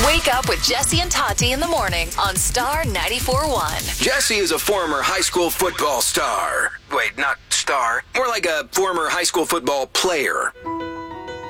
Wake up with Jesse and Tati in the morning on Star 94.1. Jesse is a former high school football star. Wait, not star. More like a former high school football player.